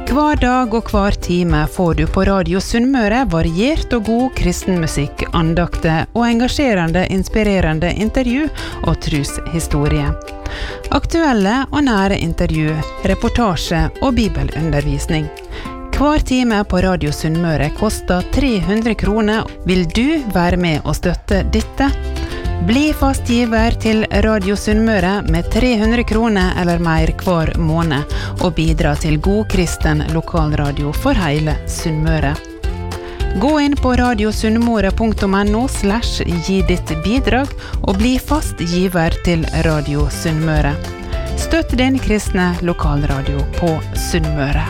Hver dag og hver time får du på Radio Sunnmøre variert og god kristenmusikk, andakter og engasjerende, inspirerende intervju og troshistorie. Aktuelle og nære intervju, reportasje og bibelundervisning. Hver time på Radio Sunnmøre koster 300 kroner. Vil du være med og støtte dette? Bli fast giver til Radio Sunnmøre med 300 kroner eller mer hver måned og bidra til god kristen lokalradio for hele Sunnmøre. Gå inn på radiosunnmøre.no/gi ditt bidrag og bli fast giver til Radio Sunnmøre. Støtt din kristne lokalradio på Sunnmøre.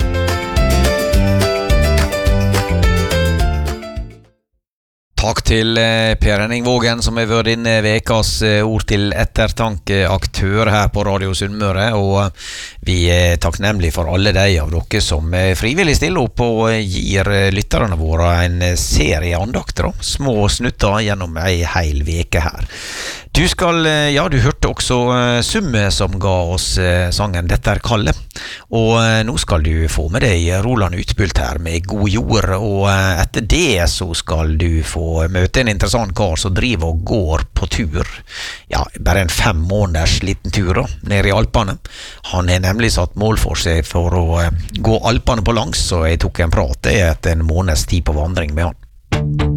Takk til Per Henning Vågen som har vært denne vekas ord til ettertanke aktør her på Radio Sunnmøre, og vi er takknemlige for alle de av dere som frivillig stiller opp og gir lytterne våre en serie andakter, små snutter gjennom ei hel veke her. Du hørte også Summe som ga oss sangen Dette er Kalle, og nå skal du få med deg Roland Utbult her med God jord, og etter det så skal du få møte en interessant kar som driver og går på tur. Ja, bare en 5 måneders liten tur da, ned i Alpene. Han har nemlig satt mål for seg for å gå Alpene på langs, så jeg tok en prat etter en måneds tid på vandring med han.